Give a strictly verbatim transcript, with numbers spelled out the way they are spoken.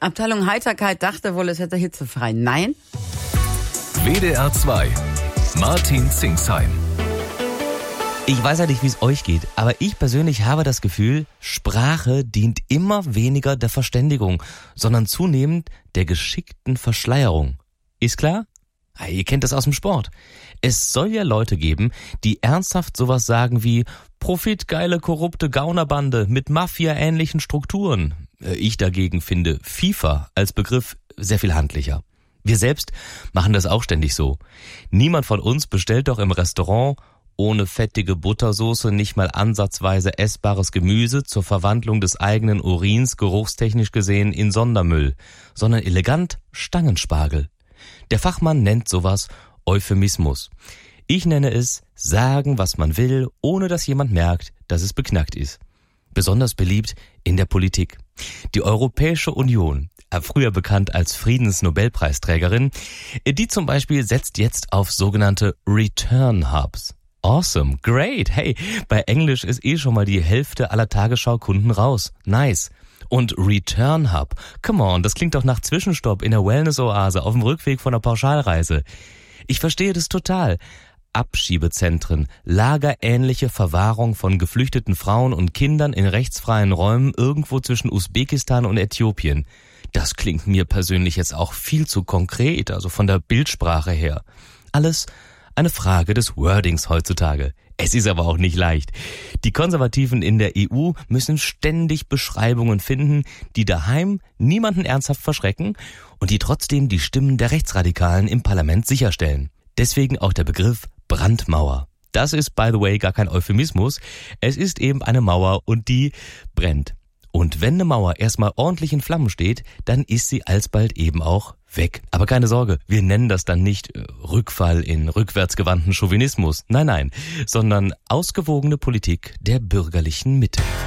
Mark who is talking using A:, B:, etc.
A: Abteilung Heiterkeit dachte wohl, es hätte hitzefrei. Nein.
B: W D R zwei. Martin Zingsheim.
C: Ich weiß ja nicht, wie es euch geht, aber ich persönlich habe das Gefühl, Sprache dient immer weniger der Verständigung, sondern zunehmend der geschickten Verschleierung. Ist klar? Ja, ihr kennt das aus dem Sport. Es soll ja Leute geben, die ernsthaft sowas sagen wie profitgeile, korrupte Gaunerbande mit Mafia-ähnlichen Strukturen. Ich dagegen finde FIFA als Begriff sehr viel handlicher. Wir selbst machen das auch ständig so. Niemand von uns bestellt doch im Restaurant ohne fettige Buttersoße nicht mal ansatzweise essbares Gemüse zur Verwandlung des eigenen Urins geruchstechnisch gesehen in Sondermüll, sondern elegant Stangenspargel. Der Fachmann nennt sowas Euphemismus. Ich nenne es sagen, was man will, ohne dass jemand merkt, dass es beknackt ist. Besonders beliebt in der Politik. Die Europäische Union, früher bekannt als Friedensnobelpreisträgerin, die zum Beispiel setzt jetzt auf sogenannte Return Hubs. Awesome, great, hey, bei Englisch ist eh schon mal die Hälfte aller Tagesschau-Kunden raus. Nice. Und Return Hub, come on, das klingt doch nach Zwischenstopp in der Wellness-Oase auf dem Rückweg von einer Pauschalreise. Ich verstehe das total. Abschiebezentren, lagerähnliche Verwahrung von geflüchteten Frauen und Kindern in rechtsfreien Räumen irgendwo zwischen Usbekistan und Äthiopien. Das klingt mir persönlich jetzt auch viel zu konkret, also von der Bildsprache her. Alles eine Frage des Wordings heutzutage. Es ist aber auch nicht leicht. Die Konservativen in der E U müssen ständig Beschreibungen finden, die daheim niemanden ernsthaft verschrecken und die trotzdem die Stimmen der Rechtsradikalen im Parlament sicherstellen. Deswegen auch der Begriff Brandmauer. Das ist, by the way, gar kein Euphemismus. Es ist eben eine Mauer und die brennt. Und wenn eine Mauer erstmal ordentlich in Flammen steht, dann ist sie alsbald eben auch weg. Aber keine Sorge, wir nennen das dann nicht äh, Rückfall in rückwärtsgewandten Chauvinismus. Nein, nein, sondern ausgewogene Politik der bürgerlichen Mitte.